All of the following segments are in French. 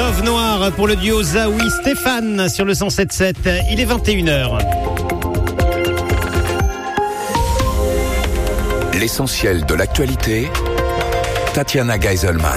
Love Noir pour le duo Zawi Stéphane sur le 107.7. Il est 21h. L'essentiel de l'actualité, Tatiana Geiselman.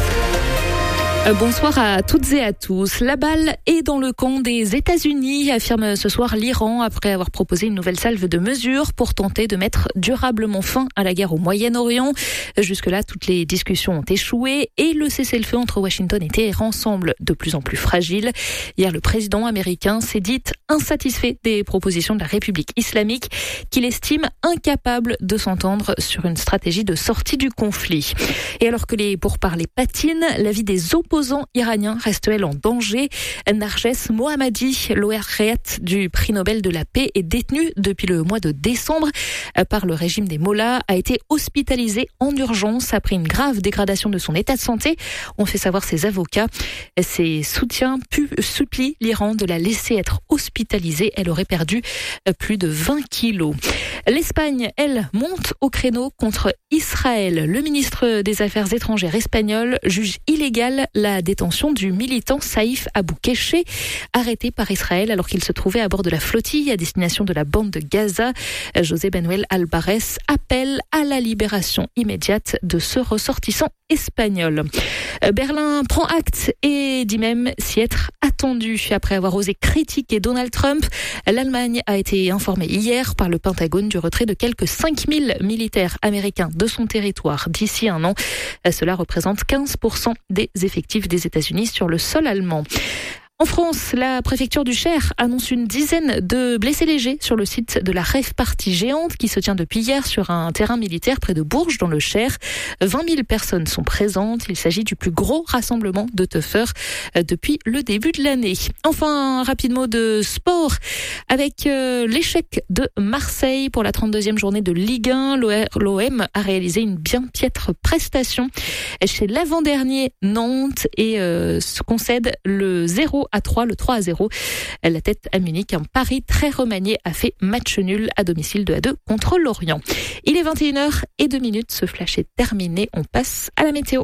Bonsoir à toutes et à tous. La balle est dans le camp des États-Unis, affirme ce soir l'Iran, après avoir proposé une nouvelle salve de mesures pour tenter de mettre durablement fin à la guerre au Moyen-Orient. Jusque-là, toutes les discussions ont échoué et le cessez-le-feu entre Washington et Téhéran semble de plus en plus fragile. Hier, le président américain s'est dit insatisfait des propositions de la République islamique, qu'il estime incapable de s'entendre sur une stratégie de sortie du conflit. Et alors que les pourparlers patinent, la vie des opposants iraniens reste elle en danger. Narges Mohammadi, lauréate du prix Nobel de la paix, est détenu depuis le mois de décembre par le régime des mollahs, a été hospitalisé en urgence après une grave dégradation de son état de santé, ont fait savoir ses avocats. Ses soutiens supplient l'Iran de la laisser être hospitalisée. Elle aurait perdu plus de 20 kilos. L'Espagne, elle, monte au créneau contre Israël. Le ministre des Affaires étrangères espagnol juge illégale la détention du militant Saïf Abou-Kéché, arrêté par Israël alors qu'il se trouvait à bord de la flottille à destination de la bande de Gaza. José Manuel Alvarez appelle à la libération immédiate de ce ressortissant espagnol. Berlin prend acte et dit même s'y être attendu. Après avoir osé critiquer Donald Trump, l'Allemagne a été informée hier par le Pentagone du retrait de quelques 5000 militaires américains de son territoire d'ici un an. Cela représente 15% des effectifs des États-Unis sur le sol allemand. En France, la préfecture du Cher annonce une dizaine de blessés légers sur le site de la rave party géante qui se tient depuis hier sur un terrain militaire près de Bourges dans le Cher. 20 000 personnes sont présentes. Il s'agit du plus gros rassemblement de teufeurs depuis le début de l'année. Enfin, un rapide mot de sport avec l'échec de Marseille pour la 32e journée de Ligue 1. L'OM a réalisé une bien piètre prestation chez l'avant-dernier Nantes et se concède le 0-3, le 3-0. La tête à Munich, un pari très remanié, a fait match nul à domicile 2-2 contre Lorient. Il est 21h02. Ce flash est terminé. On passe à la météo.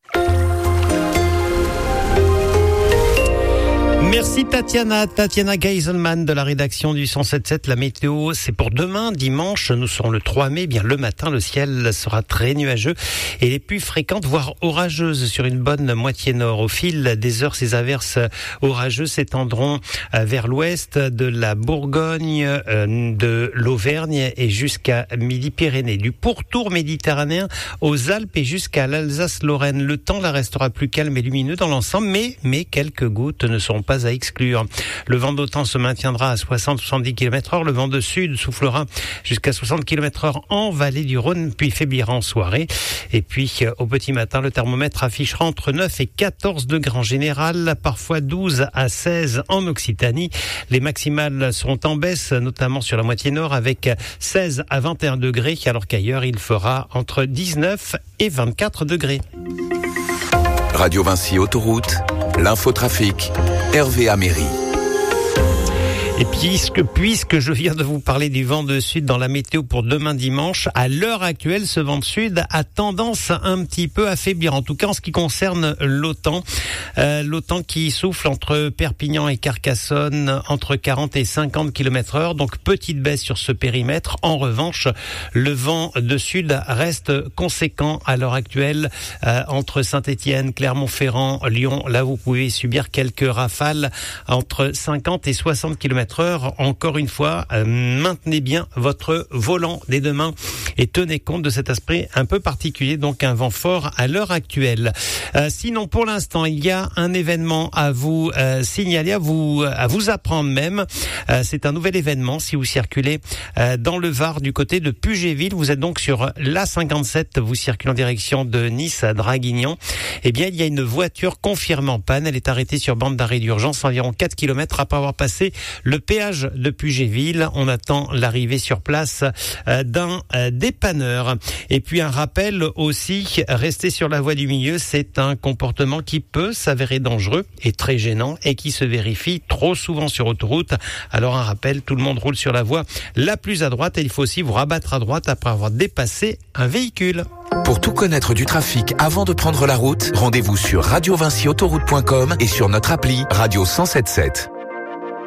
Merci Tatiana Geiselman de la rédaction du 107.7. La météo, c'est pour demain, dimanche. Nous serons le 3 mai. Bien le matin, le ciel sera très nuageux et les pluies fréquentes, voire orageuses sur une bonne moitié nord. Au fil des heures, ces averses orageuses s'étendront vers l'ouest de la Bourgogne, de l'Auvergne et jusqu'à Midi-Pyrénées. Du pourtour méditerranéen aux Alpes et jusqu'à l'Alsace-Lorraine. Le temps là restera plus calme et lumineux dans l'ensemble, mais quelques gouttes ne seront pas à exclure. Le vent d'OTAN se maintiendra à 60-70 km/h. Le vent de sud soufflera jusqu'à 60 km/h en vallée du Rhône, puis faiblira en soirée. Et puis, au petit matin, le thermomètre affichera entre 9 et 14 degrés en général, parfois 12 à 16 en Occitanie. Les maximales seront en baisse, notamment sur la moitié nord, avec 16 à 21 degrés, alors qu'ailleurs, il fera entre 19 et 24 degrés. Radio Vinci Autoroute, l'infotrafic, Hervé Améry. Et puisque je viens de vous parler du vent de sud dans la météo pour demain dimanche, à l'heure actuelle, ce vent de sud a tendance un petit peu à faiblir. En tout cas, en ce qui concerne l'OTAN. L'OTAN qui souffle entre Perpignan et Carcassonne entre 40 et 50 km/h. Donc, petite baisse sur ce périmètre. En revanche, le vent de sud reste conséquent à l'heure actuelle entre Saint-Étienne, Clermont-Ferrand, Lyon. Là, vous pouvez subir quelques rafales entre 50 et 60 km/h. Encore une fois, maintenez bien votre volant dès demain et tenez compte de cet aspect un peu particulier, donc un vent fort à l'heure actuelle. Sinon, pour l'instant, il y a un événement à vous signaler, à vous apprendre même. C'est un nouvel événement si vous circulez dans le Var du côté de Pugéville. Vous êtes donc sur l'A57, vous circulez en direction de Nice à Draguignan. Eh bien, il y a une voiture confirmée en panne. Elle est arrêtée sur bande d'arrêt d'urgence environ 4 km après avoir passé le le péage de Pugéville. On attend l'arrivée sur place d'un dépanneur. Et puis un rappel aussi, rester sur la voie du milieu, c'est un comportement qui peut s'avérer dangereux et très gênant et qui se vérifie trop souvent sur autoroute. Alors un rappel, tout le monde roule sur la voie la plus à droite et il faut aussi vous rabattre à droite après avoir dépassé un véhicule. Pour tout connaître du trafic avant de prendre la route, rendez-vous sur radiovinciautoroute.com et sur notre appli Radio 107.7.